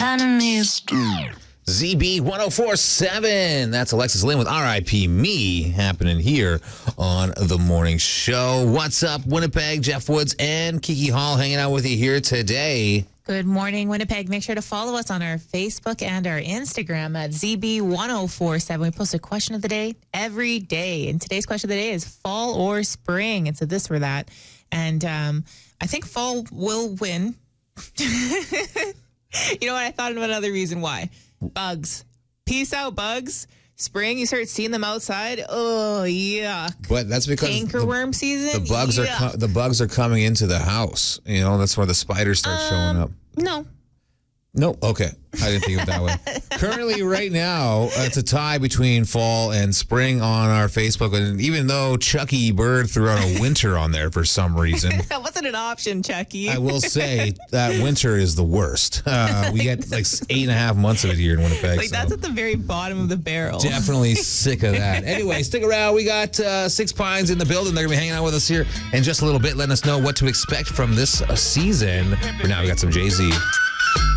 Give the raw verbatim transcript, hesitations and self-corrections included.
out of me. Z B ten forty-seven. That's Alexis Lynn with R I P Me happening here on the morning show. What's up, Winnipeg? Jeff Woods and Kiki Hall hanging out with you here today. Good morning, Winnipeg. Make sure to follow us on our Facebook and our Instagram at Z B ten forty-seven. We post a question of the day every day. And today's question of the day is fall or spring. It's a this or that. And um, I think fall will win. You know what? I thought of another reason why. Bugs. Peace out, bugs. Spring, you start seeing them outside. Oh, yuck. But that's because Cankerworm the, season. the bugs yuck. are co- the bugs are coming into the house. You know, that's where the spiders start um, showing up. No. Nope. Okay. I didn't think of it that way. Currently, right now, uh, it's a tie between fall and spring on our Facebook. And even though Chucky Bird threw out a winter on there for some reason, That wasn't an option, Chucky. I will say that winter is the worst. Uh, we get like eight and a half months of it here in Winnipeg. Like, so that's at the very bottom of the barrel. definitely sick of that. Anyway, stick around. We got uh, Six Pines in the building. They're going to be hanging out with us here in just a little bit, letting us know what to expect from this uh, season. For now, we got some Jay-Z.